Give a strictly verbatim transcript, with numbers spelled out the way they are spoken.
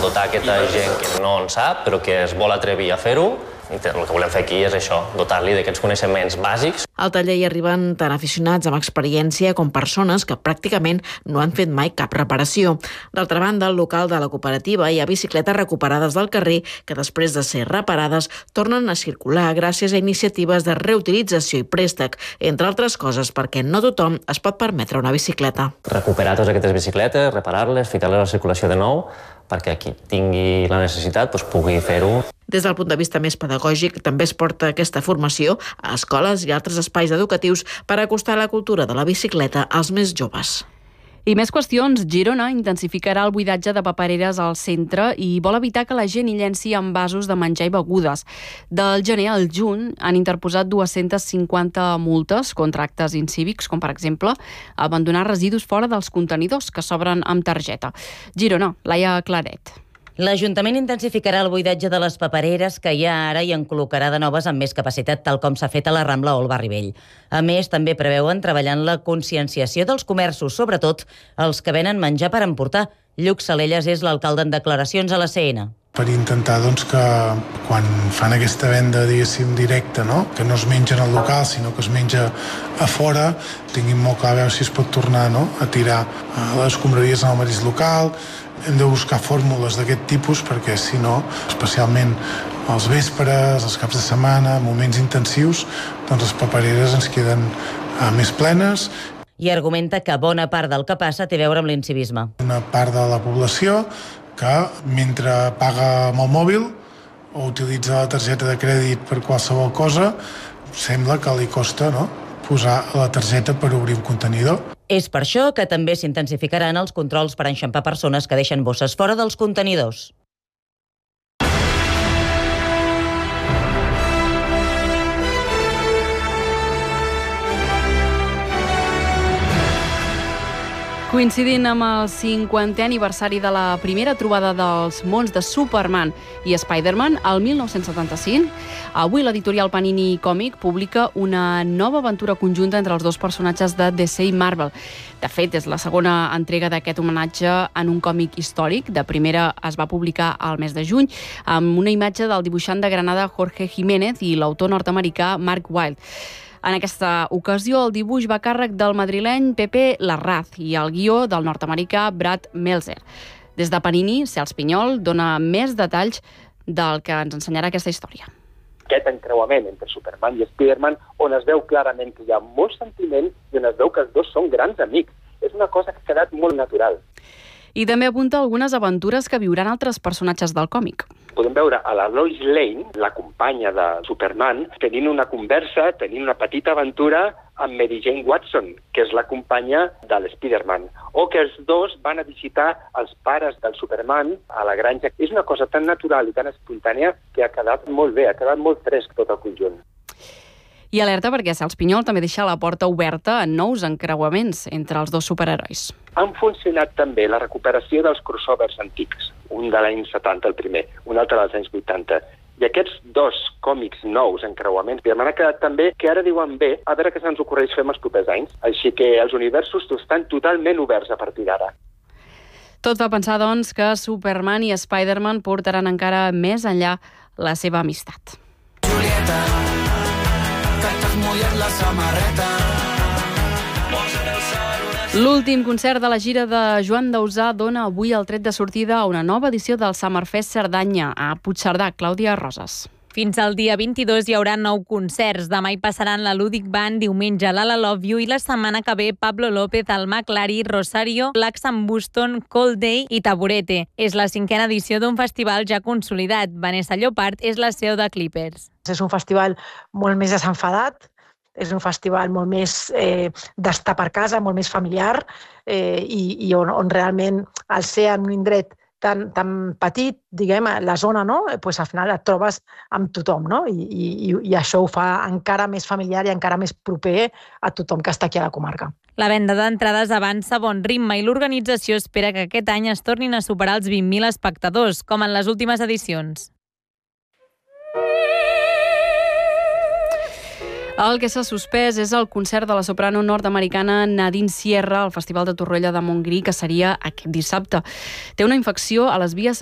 dotar aquesta gent que no en sap, però que es vol atrevir a fer-ho. I el que volem fer aquí és això, dotar-li d'aquests coneixements bàsics. Al taller hi arriben tant aficionats amb experiència com persones que pràcticament no han fet mai cap reparació. D'altra banda, al local de la cooperativa hi ha bicicletes recuperades del carrer que després de ser reparades tornen a circular gràcies a iniciatives de reutilització i préstec, entre altres coses perquè no tothom es pot permetre una bicicleta. Recuperar totes aquestes bicicletes, reparar-les, ficar-les a la circulació de nou, perquè qui tingui la necessitat doncs, pugui fer-ho. Des del punt de vista més pedagògic, també es porta aquesta formació a escoles i altres espais educatius per acostar la cultura de la bicicleta als més joves. I més qüestions. Girona intensificarà el buidatge de papereres al centre i vol evitar que la gent hi llenci envasos de menjar i begudes. Del gener al juny han interposat dues-centes cinquanta multes contra actes incívics, com per exemple abandonar residus fora dels contenidors que s'obren amb targeta. Girona, Laia Claret. L'Ajuntament intensificarà el buidatge de les papereres que hi ha ara i en col·locarà de noves amb més capacitat, tal com s'ha fet a la Rambla o al Barri Vell. A més, també preveuen treballar en la conscienciació dels comerços, sobretot els que venen menjar per emportar. Lluc Salelles és l'alcalde en declaracions a la C N. Per intentar doncs, que quan fan aquesta venda, diguéssim, directa, no? que no es menja en el local, sinó que es menja a fora, tinguin molt clar a veure si es pot tornar, no? a tirar les escombraries en el mateix local. Hem de buscar fórmules d'aquest tipus perquè, si no, especialment als vespres, als caps de setmana, moments intensius, doncs les papereres ens queden uh, més plenes. I argumenta que bona part del que passa té a veure amb l'incivisme. Una part de la població que, mentre paga amb el mòbil o utilitza la targeta de crèdit per qualsevol cosa, sembla que li costa, no?, posar la targeta per obrir un contenidor. És per això que també s'intensificaran els controls per enxampar persones que deixen bosses fora dels contenidors. Coincidint amb el cinquantè aniversari de la primera trobada dels mons de Superman i Spider-Man, el mil nou-cents setanta-cinc, avui l'editorial Panini Còmic publica una nova aventura conjunta entre els dos personatges de D C i Marvel. De fet, és la segona entrega d'aquest homenatge en un còmic històric. De primera es va publicar al mes de juny amb una imatge del dibuixant de Granada Jorge Jiménez i l'autor nord-americà Mark Wilde. En aquesta ocasió, el dibuix va a càrrec del madrileny Pepe Larraz i el guió del nord-americà Brad Meltzer. Des de Panini, Cels Pinyol dona més detalls del que ens ensenyarà aquesta història. Aquest encreuament entre Superman i Spider-Man, on es veu clarament que hi ha molt sentiment i on es veu que els dos són grans amics. És una cosa que ha quedat molt natural. I també apunta algunes aventures que viuran altres personatges del còmic. Podem veure a la Lois Lane, la companya de Superman, tenint una conversa, tenint una petita aventura amb Mary Jane Watson, que és la companya de l'Spider-Man. O que els dos van a visitar els pares del Superman a la granja. És una cosa tan natural i tan espontània que ha quedat molt bé, ha quedat molt fresc tot el conjunt. I alerta perquè Cels Pinyol també deixa la porta oberta a nous encreuaments entre els dos superherois. Han funcionat també la recuperació dels crossovers antics, un de l'any setanta, el primer, un altre dels anys vuitanta. I aquests dos còmics nous, encreuaments, m'ha quedat també que ara diuen bé, a veure què se'ns ocorreix fer els propers anys. Així que els universos estan totalment oberts a partir d'ara. Tot fa pensar, doncs, que Superman i Spider-Man portaran encara més enllà la seva amistat. Julieta, t'has mullat la samarreta. L'últim concert de la gira de Joan Dausà dona avui el tret de sortida a una nova edició del Summerfest Cerdanya a Puigcerdà. Clàudia Roses. Fins al dia vint-i-dos hi haurà nou concerts. Demà hi passaran la Ludic Band, diumenge l'Ala Love You i la setmana que ve Pablo López, el Maclari, Rosario, Black Sam Buston, Cold Day i Taburete. És la cinquena edició d'un festival ja consolidat. Vanessa Llopart és la C E O de Clippers. És un festival molt més desenfadat, és un festival molt més eh, d'estar per casa, molt més familiar eh, i, i on, on realment al ser en un indret tan, tan petit, diguem, la zona, no? Pues al final et trobes amb tothom, no? I, i, i això ho fa encara més familiar i encara més proper a tothom que està aquí a la comarca. La venda d'entrades avança a bon ritme i l'organització espera que aquest any es tornin a superar els vint mil espectadors, com en les últimes edicions. El que s'ha suspès és el concert de la soprano nord-americana Nadine Sierra al Festival de Torroella de Montgrí, que seria aquest dissabte. Té una infecció a les vies